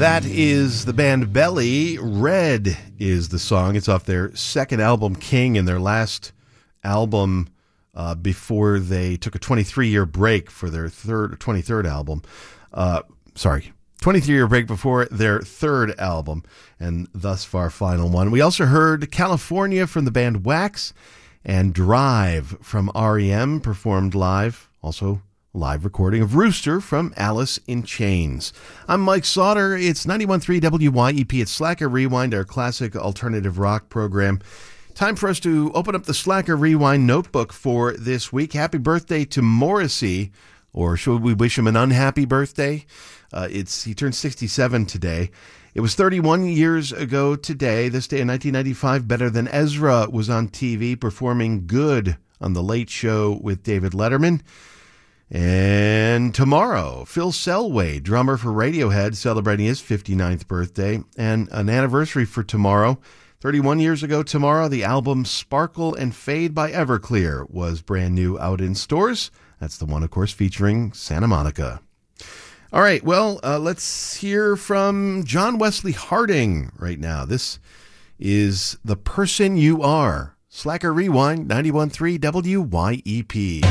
That is the band Belly. Red is the song. It's off their second album, King, and their last album before they took a 23-year break for their 23rd album. 23-year break before their third album, and thus far final one. We also heard California from the band Wax, and Drive from REM, performed live. Also live recording of Rooster from Alice in Chains. I'm Mike Sauter. It's 91.3 WYEP. It's Slacker Rewind, our classic alternative rock program. Time for us to open up the Slacker Rewind notebook for this week. Happy birthday to Morrissey, or should we wish him an unhappy birthday? He turned 67 today. It was 31 years ago today, this day in 1995, Better Than Ezra was on TV performing Good on The Late Show with David Letterman. And tomorrow, Phil Selway, drummer for Radiohead, celebrating his 59th birthday. And an anniversary for tomorrow. 31 years ago tomorrow, the album Sparkle and Fade by Everclear was brand new out in stores. That's the one, of course, featuring Santa Monica. All right, well, let's hear from John Wesley Harding right now. This is The Person You Are. Slacker Rewind, 91.3 WYEP.